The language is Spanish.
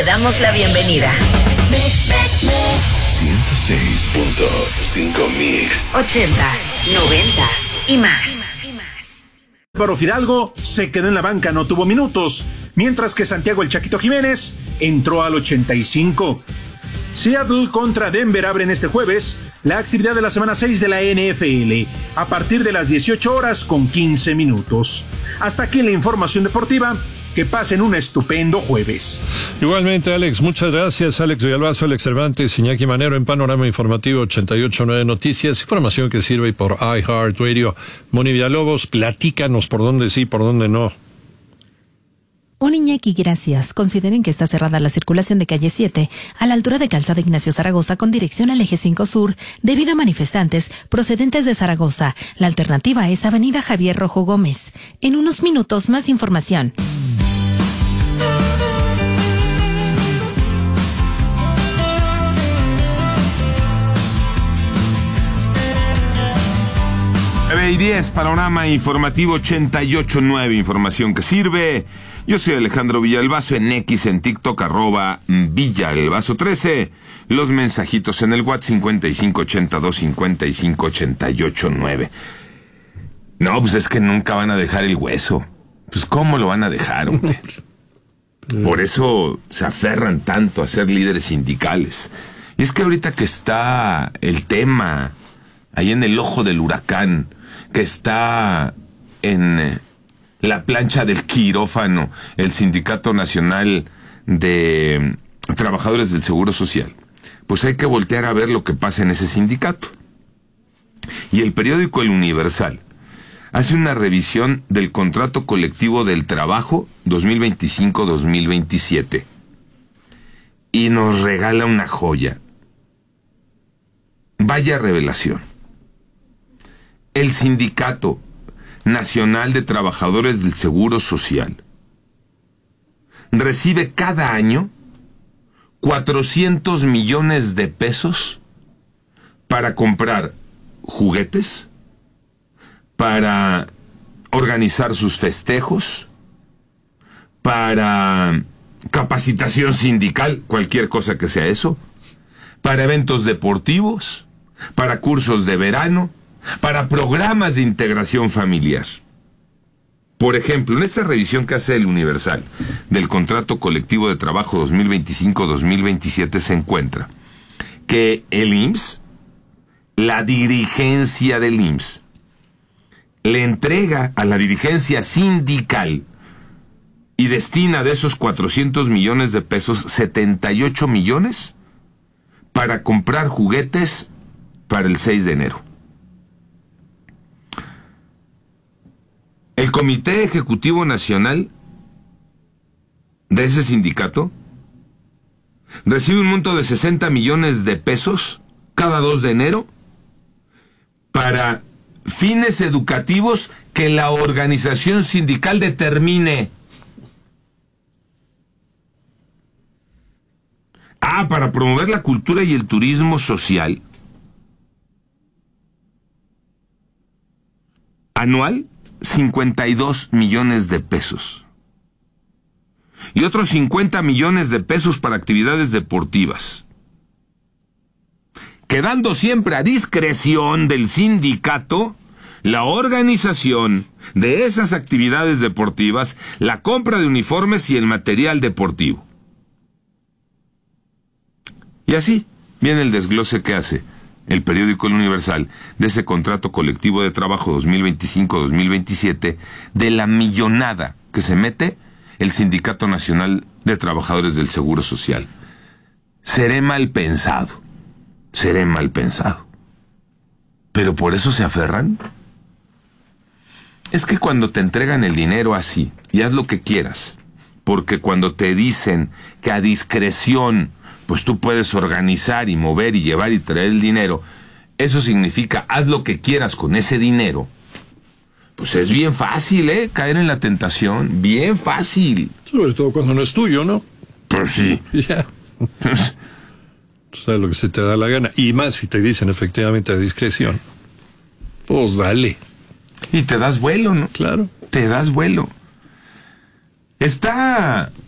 damos la bienvenida. 106.5 Mix. 80s, 90s y más. Álvaro Fidalgo se quedó en la banca, no tuvo minutos, mientras que Santiago El Chaquito Jiménez entró al 85. Seattle contra Denver abren este jueves la actividad de la semana 6 de la NFL a partir de las 18 horas con 15 minutos. Hasta aquí la información deportiva. Que pasen un estupendo jueves. Igualmente, Alex, muchas gracias. Alex Villalbazo, Alex Cervantes, Iñaki Manero en Panorama Informativo 88.9 Noticias. Información que sirve por iHeartRadio. Moni Villalobos, platícanos por dónde sí, por dónde no. Iñaki, gracias. Consideren que está cerrada la circulación de calle 7 a la altura de Calzada Ignacio Zaragoza con dirección al eje 5 Sur debido a manifestantes procedentes de Zaragoza. La alternativa es Avenida Javier Rojo Gómez. En unos minutos, más información. Y 10, Panorama Informativo 88.9, información que sirve. Yo soy Alejandro Villalbazo en X, en TikTok, @Villalbazo13. Los mensajitos en el WhatsApp 5582-5588-9. No, pues es que nunca van a dejar el hueso. Pues ¿cómo lo van a dejar, hombre? Por eso se aferran tanto a ser líderes sindicales. Y es que ahorita que está el tema ahí en el ojo del huracán, que está en la plancha del quirófano, el Sindicato Nacional de Trabajadores del Seguro Social, pues hay que voltear a ver lo que pasa en ese sindicato. Y el periódico El Universal hace una revisión del contrato colectivo del trabajo 2025-2027 y nos regala una joya. Vaya revelación. El Sindicato Nacional de Trabajadores del Seguro Social recibe cada año 400 millones de pesos para comprar juguetes, para organizar sus festejos, para capacitación sindical, cualquier cosa que sea eso, para eventos deportivos, para cursos de verano, para programas de integración familiar. Por ejemplo, en esta revisión que hace el Universal del contrato colectivo de trabajo 2025-2027 se encuentra que el IMSS, la dirigencia del IMSS, le entrega a la dirigencia sindical y destina de esos 400 millones de pesos 78 millones para comprar juguetes para el 6 de enero. El Comité Ejecutivo Nacional de ese sindicato recibe un monto de 60 millones de pesos cada 2 de enero para fines educativos que la organización sindical determine. Para promover la cultura y el turismo social. Anual, 52 millones de pesos. Y otros 50 millones de pesos para actividades deportivas. Quedando siempre a discreción del sindicato la organización de esas actividades deportivas, la compra de uniformes y el material deportivo. Y así viene el desglose que hace el periódico El Universal de ese contrato colectivo de trabajo 2025-2027, de la millonada que se mete el Sindicato Nacional de Trabajadores del Seguro Social. Seré mal pensado, pero por eso se aferran. Es que cuando te entregan el dinero así, y haz lo que quieras, porque cuando te dicen que a discreción pues tú puedes organizar y mover y llevar y traer el dinero, eso significa haz lo que quieras con ese dinero. Pues es bien fácil, caer en la tentación, bien fácil. Sobre todo cuando no es tuyo, ¿no? Pues sí. Ya. Tú sabes lo que se te da la gana. Y más si te dicen efectivamente a discreción. Pues dale. Y te das vuelo, ¿no? Claro. Te das vuelo. Está